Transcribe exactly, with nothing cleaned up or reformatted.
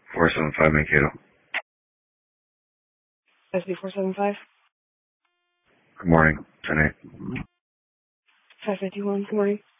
four seven five Mankato. S B four seven five. Good morning. ten eight. five fifty-one. Good morning.